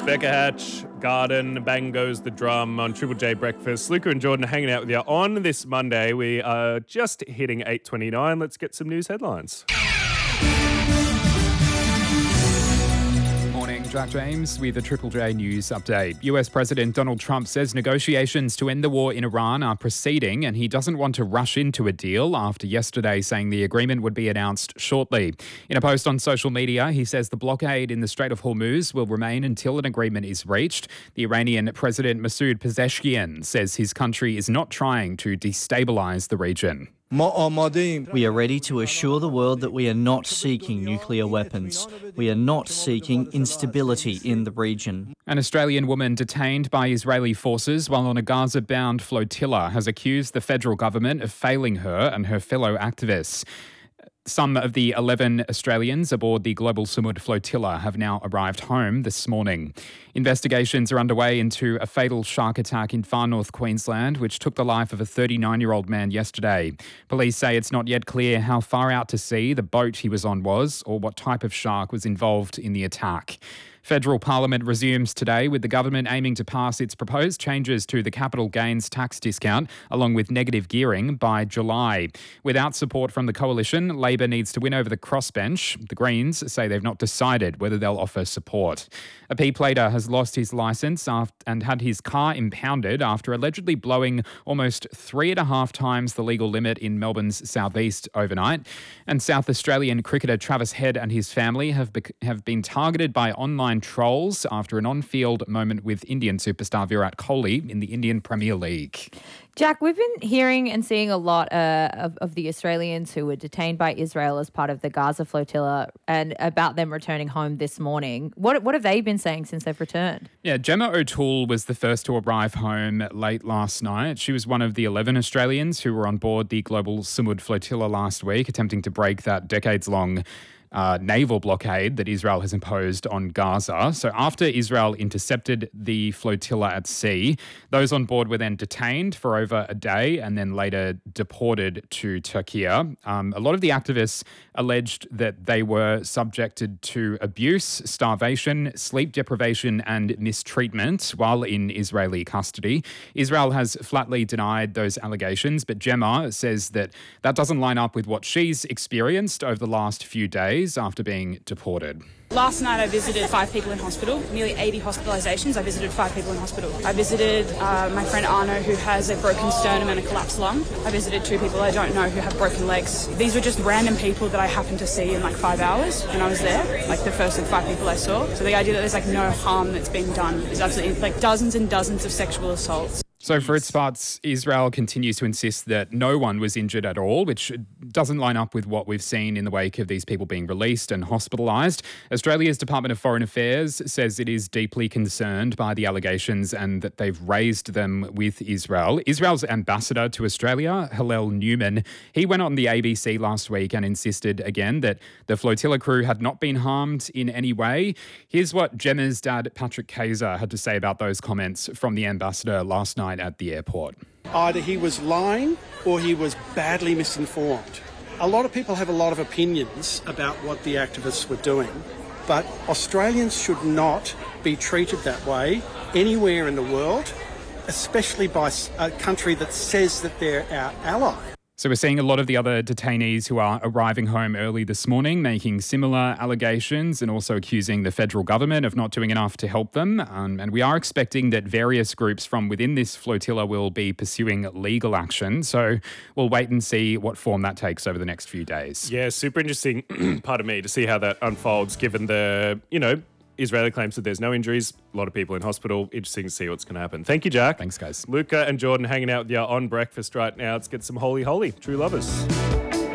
Becca Hatch, Garden, Bang Goes the Drum on Triple J Breakfast. Luca and Jordan are hanging out with you on this Monday. We are just hitting 8:29. Let's get some news headlines. Morning, Jack James with a Triple J News update. US President Donald Trump says negotiations to end the war in Iran are proceeding and he doesn't want to rush into a deal after yesterday saying the agreement would be announced shortly. In a post on social media, he says the blockade in the Strait of Hormuz will remain until an agreement is reached. The Iranian President Masoud Pezeshkian says his country is not trying to destabilize the region. We are ready to assure the world that we are not seeking nuclear weapons. We are not seeking instability in the region. An Australian woman detained by Israeli forces while on a Gaza-bound flotilla has accused the federal government of failing her and her fellow activists. Some of the 11 Australians aboard the Global Sumud flotilla have now arrived home this morning. Investigations are underway into a fatal shark attack in far north Queensland, which took the life of a 39-year-old man yesterday. Police say it's not yet clear how far out to sea the boat he was on was or what type of shark was involved in the attack. Federal Parliament resumes today with the government aiming to pass its proposed changes to the capital gains tax discount along with negative gearing by July. Without support from the coalition, Labor needs to win over the crossbench. The Greens say they've not decided whether they'll offer support. A P-plater has lost his licence and had his car impounded after allegedly blowing almost 3.5 times the legal limit in Melbourne's southeast overnight. And South Australian cricketer Travis Head and his family have been targeted by online trolls after an on-field moment with Indian superstar Virat Kohli in the Indian Premier League. Jack, we've been hearing and seeing a lot of the Australians who were detained by Israel as part of the Gaza flotilla and about them returning home this morning. What have they been saying since they've returned? Yeah, Gemma O'Toole was the first to arrive home late last night. She was one of the 11 Australians who were on board the Global Sumud flotilla last week, attempting to break that decades-long naval blockade that Israel has imposed on Gaza. So after Israel intercepted the flotilla at sea, those on board were then detained for over a day and then later deported to Turkey. A lot of the activists alleged that they were subjected to abuse, starvation, sleep deprivation and mistreatment while in Israeli custody. Israel has flatly denied those allegations, but Gemma says that doesn't line up with what she's experienced over the last few days after being deported. Last night I visited 5 people in hospital, nearly 80 hospitalisations. I visited 5 people in hospital. I visited my friend Arno, who has a broken sternum and a collapsed lung. I visited 2 people I don't know who have broken legs. These were just random people that I happened to see in like 5 hours when I was there, like the first 5 people I saw. So the idea that there's like no harm that's being done is absolutely like dozens and dozens of sexual assaults. So for its parts, Israel continues to insist that no one was injured at all, which doesn't line up with what we've seen in the wake of these people being released and hospitalised. Australia's Department of Foreign Affairs says it is deeply concerned by the allegations and that they've raised them with Israel. Israel's ambassador to Australia, Hillel Newman, he went on the ABC last week and insisted again that the flotilla crew had not been harmed in any way. Here's what Gemma's dad, Patrick Kaiser, had to say about those comments from the ambassador last night at the airport. Either he was lying or he was badly misinformed. A lot of people have a lot of opinions about what the activists were doing, but Australians should not be treated that way anywhere in the world, especially by a country that says that they're our ally. So we're seeing a lot of the other detainees who are arriving home early this morning making similar allegations and also accusing the federal government of not doing enough to help them. And we are expecting that various groups from within this flotilla will be pursuing legal action. So we'll wait and see what form that takes over the next few days. Yeah, super interesting, pardon me, to see how that unfolds given the, Israeli claims that there's no injuries, a lot of people in hospital. Interesting to see what's going to happen. Thank you, Jack. Thanks, guys. Luca and Jordan hanging out with you on breakfast right now. Let's get some holy, true lovers.